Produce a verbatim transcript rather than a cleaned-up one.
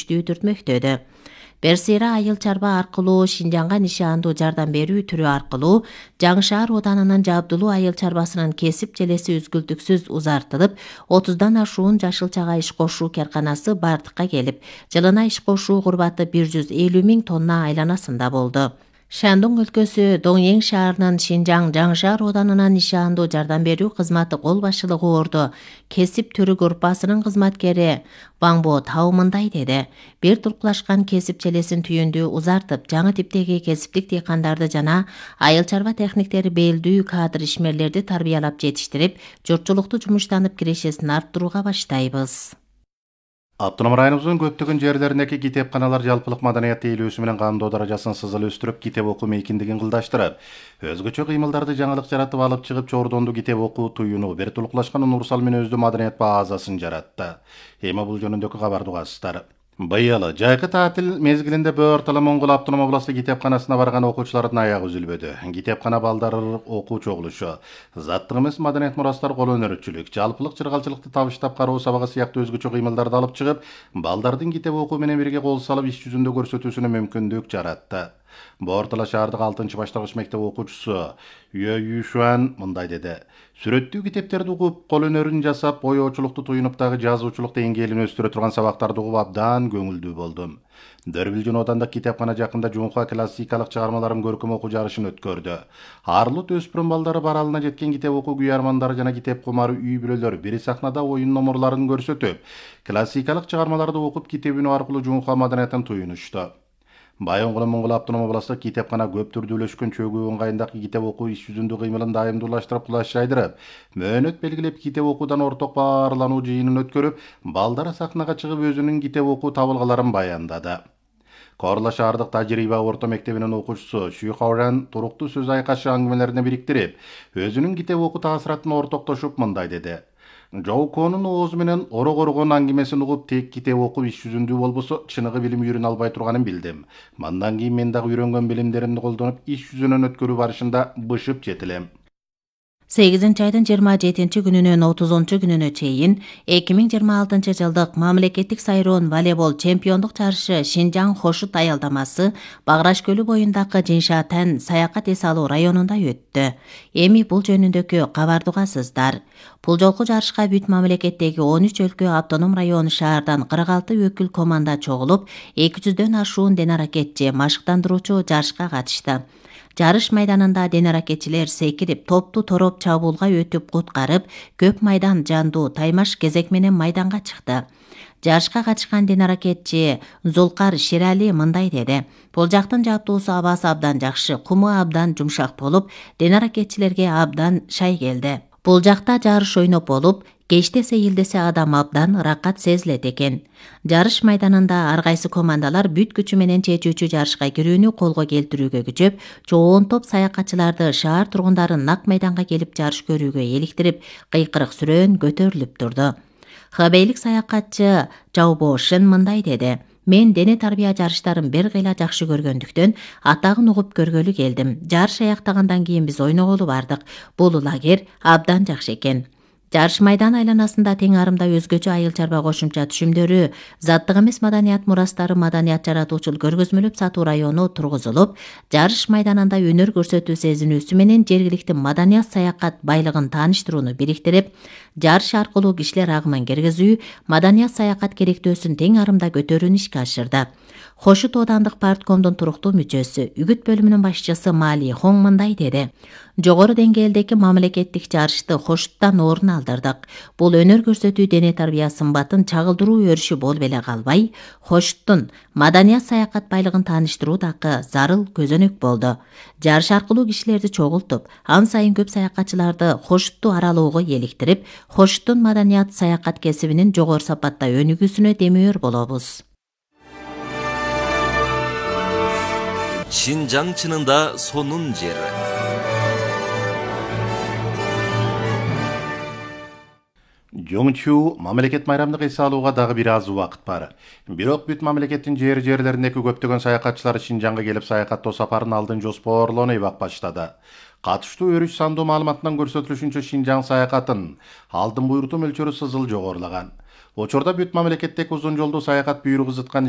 күчтүү түртмөктөдө. Берсира айыл чарба аркылуу Шинжаңга нишандуу жардам берүү түрү аркылуу Жаңы Шаар Оданынын Жабдулуу айыл чарбасынын кесип желеси үзгүлтүксүз узартылып, отуздан ашуун жашылчага иш кошуу карканасы бардыкка келип, жылына иш кошуу курбаты бир жүз элүү миң тонна айланасында болду. Шандун өлкөсү Доңең шаарынын Шинжаң Жаңы Шаар Оданына нишандуу жардам берүү кызматы кол башчылыгы орду кесип түрү группасынын кызматкери Ваңбо Тау мындай деди. Бир туркулашкан кесип желесин түйүндү узартып, жаңы типтеги кесиптик дыйкандарды жана айыл чарба техниктери белдүү кадр ишмерлерди тарбиялап жетиштирип, журтчулукту жумуштанып кирешесин арттырууга баштайбыз. Автоном районубуздун көптөгөн жерлериндеги китепканалар жалпылык маданият тейлөөсү менен камдоо даражасын сызыл өстүрүп, китеп окуу мейкиндигин кылдаштырып, өзгөчө кыймылдарды жаңылык жаратып алып чыгып, чордонду китеп окуу туюну, бир тулукулашкан универсал мүнөздүү маданият базасын жаратты. Эми бул жөнүндөгү кабарды угасыздар. Быйыл жайкы таатил мезгилинде Бөөртала Моңгол автоном областы китепканасына барган окуучулардын аягы үзүлбөдү. Китепкана балдары окуу чогулушу, заттык эмес маданият мурастар, кол өнөрчүлүк, жалпылык чыргалчылыкты табыштап кароо сабагы сыяктуу өзгөчө кыймылдарды алып чыгып, балдардын китеп окуу менен бирге кол салып иш жүзүндө көрсөтүүсүнө мүмкүндүк жаратты. Бөөртала шаардык алтынчы баштагыч мектеп окуучусу Юэ Юшуан мындай деди. Сүрөттүү китептерди угуп, кол өнөрүн жасап, боёочулукту туюнуп дагы жазуучулук деңгээлин өстүрө турган сабактарды угуп абдан көңүлдүү болдум. Дөрбүлжүн Одандык китепкана жакында Жунхва классикалык чыгармаларын көркөм окуу жарышын өткөрдү. Арлыт өспүрүм балдары баралына жеткен китеп окуу күйөрмандары жана китеп кумар үй бүлөлөр бир сахнада оюн номурларын көрсөтүп, классикалык чыгармаларды окуп, китеп үнү аркылуу Жунхва маданиятын туюнушту. Байоңгулы Моңгол автоном областык китепкана көп түрдүүлөшкөн чөгүү ыңгайындагы китеп окуу иш жүзүндө кыймылын дайымдуулаштырып, кулаш жайдырып, мөөнөт белгилеп китеп окуудан орток баарлануу жыйынын өткөрүп, балдар сахнага чыгып өзүнүн китеп окуу табылгаларын баяндады. Корла шаардык тажрыйба орто мектебинин окуучусу Шүй Хауран туруктуу сөз айкашы аңгымелерине бириктирип, өзүнүн китеп окуу таасыратын ортоктошуп мындай деди. Жоуконун оозу менен оро коргон аңгимесин угуп, тек китеп окуп иш жүзүндүү болбосо, чыныгы билим үйрөнө албай турганын билдим. Мандан кийин мен дагы үйрөнгөн билимдеримди колдонуп, иш жүзүнөн өткөрүү барышында бышып жетилем. сегизинчи айдын жыйырма жетинчи күнүнөн отузунчу күнүнө чейин эки миң жыйырма алтынчы жылдык мамлекеттик сайроон волейбол чемпиондук жарышы Шинжаң Хошут аялдамасы Баграш көлү боюндагы Жиншатан саякат эс алуу районунда өттү. Эми бул жөнүндөгү кабарды угасыздар. Бул жолку жарышка бүт мамлекеттеги он үч өлкө автоном району шаардан кырк алты өкүл команда чогулуп, эки жүздөн ашуун денаракетчи, машыктандыруучу жарышка катышты. Жарыш майданында денаракетчилер секирип, топту тороп чабуулга өтүп куткарып, көп майдан жандуу таймаш кезек менен майданга чыкты. Жарышка катышкан денаракетчи Зулкар Ширали мындай деди. Бул жактын жабдуусу абасы абдан жакшы, куму абдан жумшак болуп, денаракетчилерге абдан шай келди. Бул жакта жарыш ойноп болуп, кечте сейилдесе адам абдан ыракат сезилет экен. Жарыш майданында ар кайсы командалар бүт күчү менен чечүүчү жарышка кирүүнү колго келтирүүгө күчөп, чоң топ саякатчыларды шаар тургундарын нак майданга келип жарыш көрүүгө эликтирип, кыйкырык сүрөөн көтөрүлүп турду. Хабейлик саякатчы Жаубо Шын мындай деди. Мен дене тарбия жарыштарын бир кыйла жакшы көргөндүктөн атагын угуп көргөлү келдим. Жарыш аяктагандан кийин биз ойноголу бардык. Бул лагерь абдан жакшы экен. Жарыш майдан айланасында тең арымда өзгөчө айыл чарба кошумча түшүмдөрү, заттык эмес маданият мурастары маданият жаратуучул көргөзмөлүп сатуу району тургузулуп, жарыш майданында өнөр көрсөтүү сезинүүсү менен жергиликтүү маданият саякат байлыгын тааныштырууну бириктирип, жарыш аркылуу кишилер агымын киргизүү, маданият саякат керектөөсүн тең арымда көтөрүүнү ишке ашырды. Хошут Оодандык парткомдун туруктуу мүчөсү, үгүт бөлүмүнүн башчысы Мали Хоң мындай деди. Жогору деңгээлдеги мамлекеттик жарышты Хошуттан орун алдырдык. Бул өнөр көрсөтүү дене тарбия сымбатын чагылдыруу өрүшү болуп эле калбай, Хошуттун маданият саякат байлыгын тааныштыруу дагы зарыл көзөнөк болду. Жарыш аркылуу кишилерди чогултуп, ан сайын көп саякатчыларды Хошутту аралоого эликтирип, Хошуттун маданият саякат кесибинин жогору сапатта өнүгүүсүнө демөөр болобуз. Шинжаң чынында сонун жер. Жоңчу мамлекет майрамдык эс алууга дагы бир аз убакыт бар. Бирок бүт мамлекеттин жер жерлериндеги көптөгөн саякатчылар Шинжаңга келип саякаттоо сапарын алдын жоспорлоной баштады. Катыштуу өрүш сандуу маалыматынан көрсөтүлүшүнчө Шинжаң саякатын алдын буйрутуу мөлчөрү сызыл жогорулаган. Учурда бүт мамлекеттеги узун жолдуу саякат буйругу зыткан